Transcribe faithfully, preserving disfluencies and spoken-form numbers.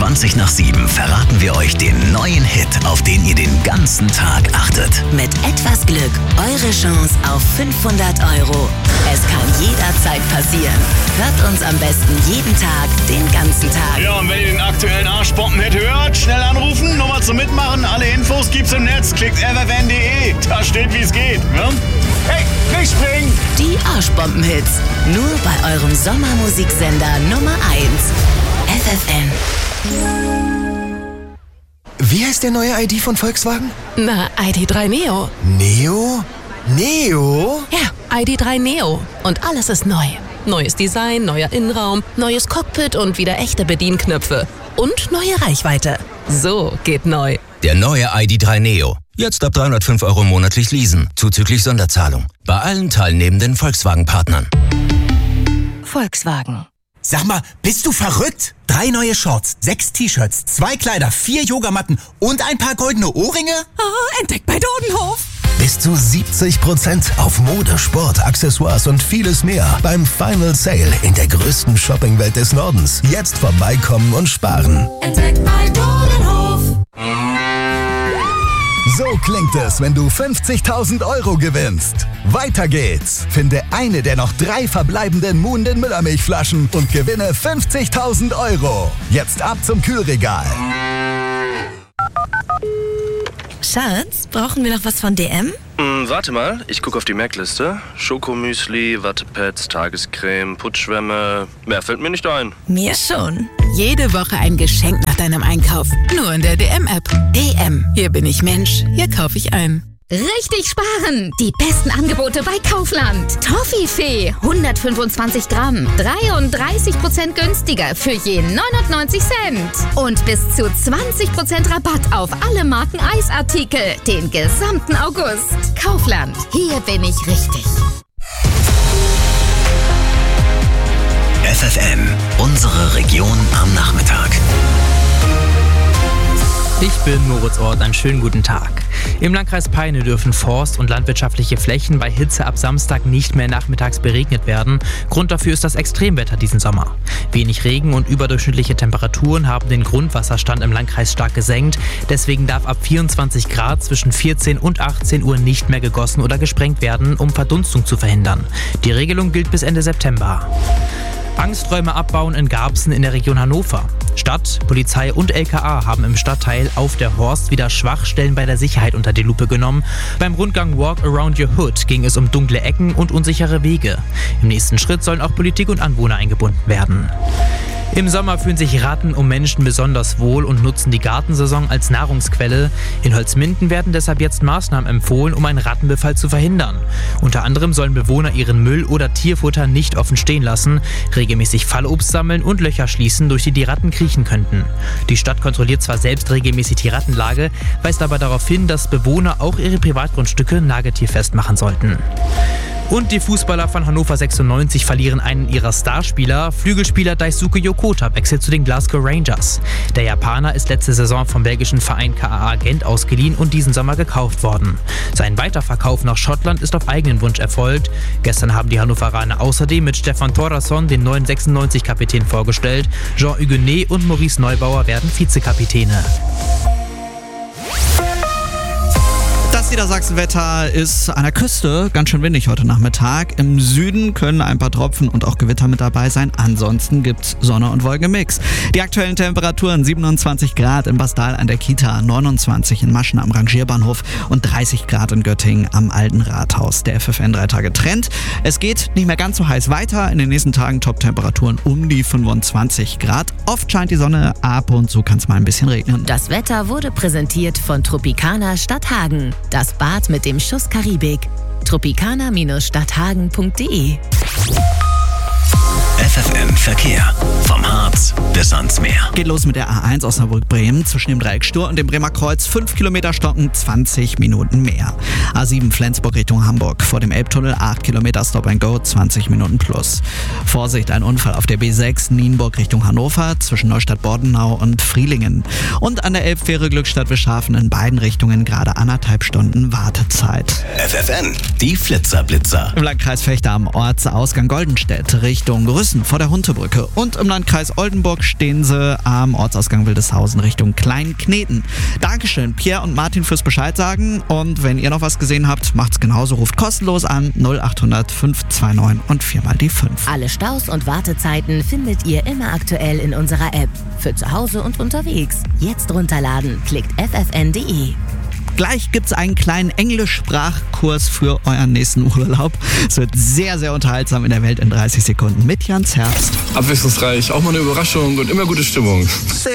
zwanzig nach sieben verraten wir euch den neuen Hit, auf den ihr den ganzen Tag achtet. Mit etwas Glück eure Chance auf fünfhundert Euro. Es kann jederzeit passieren. Hört uns am besten jeden Tag, den ganzen Tag. Ja, und wenn ihr den aktuellen Arschbomben-Hit hört, schnell anrufen, Nummer zum Mitmachen. Alle Infos gibt's im Netz. Klickt f f n punkt d e. Da steht, wie es geht. Ne? Hey, nicht springen! Die Arschbomben-Hits. Nur bei eurem Sommermusiksender Nummer eins. F F N. Wie heißt der neue I D von Volkswagen? Na, I D drei Neo. Neo? Neo? Ja, I D drei Neo. Und alles ist neu. Neues Design, neuer Innenraum, neues Cockpit und wieder echte Bedienknöpfe. Und neue Reichweite. So geht neu. Der neue I D drei Neo. Jetzt ab dreihundertfünf Euro monatlich leasen, zuzüglich Sonderzahlung. Bei allen teilnehmenden Volkswagen-Partnern. Volkswagen. Sag mal, bist du verrückt? Drei neue Shorts, sechs T-Shirts, zwei Kleider, vier Yogamatten und ein paar goldene Ohrringe? Ah, entdeckt bei Dodenhof. Bis zu siebzig Prozent auf Mode, Sport, Accessoires und vieles mehr beim Final Sale in der größten Shoppingwelt des Nordens. Jetzt vorbeikommen und sparen. Entdeckt bei Dodenhof. So klingt es, wenn du fünfzigtausend Euro gewinnst. Weiter geht's. Finde eine der noch drei verbleibenden Muhnden Müllermilchflaschen und gewinne fünfzigtausend Euro. Jetzt ab zum Kühlregal. Schatz, brauchen wir noch was von D M? Hm, warte mal, ich gucke auf die Merkliste. Schokomüsli, Wattepads, Tagescreme, Putzschwämme. Mehr fällt mir nicht ein. Mir schon. Jede Woche ein Geschenk nach deinem Einkauf. Nur in der D M-App. D M. Hier bin ich Mensch. Hier kaufe ich ein. Richtig sparen! Die besten Angebote bei Kaufland. Toffifee, hundertfünfundzwanzig Gramm, dreiunddreißig Prozent günstiger für je neunundneunzig Cent. Und bis zu zwanzig Prozent Rabatt auf alle Marken Eisartikel den gesamten August. Kaufland, hier bin ich richtig. F F N, unsere Region am Nachmittag. Ich bin Moritz Ort, einen schönen guten Tag. Im Landkreis Peine dürfen Forst- und landwirtschaftliche Flächen bei Hitze ab Samstag nicht mehr nachmittags beregnet werden. Grund dafür ist das Extremwetter diesen Sommer. Wenig Regen und überdurchschnittliche Temperaturen haben den Grundwasserstand im Landkreis stark gesenkt. Deswegen darf ab vierundzwanzig Grad zwischen vierzehn und achtzehn Uhr nicht mehr gegossen oder gesprengt werden, um Verdunstung zu verhindern. Die Regelung gilt bis Ende September. Angsträume abbauen in Garbsen in der Region Hannover. Stadt, Polizei und L K A haben im Stadtteil Auf der Horst wieder Schwachstellen bei der Sicherheit unter die Lupe genommen. Beim Rundgang Walk Around Your Hood ging es um dunkle Ecken und unsichere Wege. Im nächsten Schritt sollen auch Politik und Anwohner eingebunden werden. Im Sommer fühlen sich Ratten um Menschen besonders wohl und nutzen die Gartensaison als Nahrungsquelle. In Holzminden werden deshalb jetzt Maßnahmen empfohlen, um einen Rattenbefall zu verhindern. Unter anderem sollen Bewohner ihren Müll oder Tierfutter nicht offen stehen lassen, regelmäßig Fallobst sammeln und Löcher schließen, durch die die Ratten kriechen könnten. Die Stadt kontrolliert zwar selbst regelmäßig die Rattenlage, weist aber darauf hin, dass Bewohner auch ihre Privatgrundstücke nagetierfest machen sollten. Und die Fußballer von Hannover sechsundneunzig verlieren einen ihrer Starspieler. Flügelspieler Daisuke Yokota wechselt zu den Glasgow Rangers. Der Japaner ist letzte Saison vom belgischen Verein K A A Gent ausgeliehen und diesen Sommer gekauft worden. Sein Weiterverkauf nach Schottland ist auf eigenen Wunsch erfolgt. Gestern haben die Hannoveraner außerdem mit Stefan Thordarson den neuen sechsundneunzig-Kapitän vorgestellt. Jean Huguenet und Maurice Neubauer werden Vizekapitäne. Das Niedersachsenwetter ist an der Küste ganz schön windig heute Nachmittag. Im Süden können ein paar Tropfen und auch Gewitter mit dabei sein. Ansonsten gibt's Sonne und Wolken im Mix. Die aktuellen Temperaturen siebenundzwanzig Grad in Bastal an der Kita, neunundzwanzig in Maschen am Rangierbahnhof und dreißig Grad in Göttingen am Alten Rathaus. Der F F N drei Tage Trend. Es geht nicht mehr ganz so heiß weiter. In den nächsten Tagen Top-Temperaturen um die fünfundzwanzig Grad. Oft scheint die Sonne, ab und zu kann es mal ein bisschen regnen. Das Wetter wurde präsentiert von Tropicana Stadthagen. Das Bad mit dem Schuss Karibik. tropicana Bindestrich stadthagen Punkt de F F N Verkehr. Vom Harz bis ans Meer. Geht los mit der A eins Osnabrück-Bremen zwischen dem Dreieck Stur und dem Bremer Kreuz. fünf Kilometer stocken, zwanzig Minuten mehr. A sieben Flensburg Richtung Hamburg. Vor dem Elbtunnel acht Kilometer Stop and Go, zwanzig Minuten plus. Vorsicht, ein Unfall auf der B sechs Nienburg Richtung Hannover zwischen Neustadt-Bordenau und Frielingen. Und an der Elbfähre Glückstadt-Wischhafen in beiden Richtungen gerade anderthalb Stunden Wartezeit. F F N, die Flitzerblitzer. Im Landkreis Vechta am Ortsausgang Goldenstedt Richtung Rüssen vor der Huntebrücke. Und im Landkreis Oldenburg stehen sie am Ortsausgang Wildeshausen Richtung Kleinkneten. Dankeschön, Pierre und Martin, fürs Bescheid sagen. Und wenn ihr noch was gesehen habt, macht's genauso. Ruft kostenlos an null acht hundert fünf zwei neun und viermal die fünf. Alle Staus und Wartezeiten findet ihr immer aktuell in unserer App. Für zu Hause und unterwegs. Jetzt runterladen. Klickt f f n punkt d e. Gleich gibt's einen kleinen Englischsprachkurs für euren nächsten Urlaub. Es wird sehr, sehr unterhaltsam in der Welt in dreißig Sekunden mit Jans Herbst. Abwechslungsreich, auch mal eine Überraschung und immer gute Stimmung.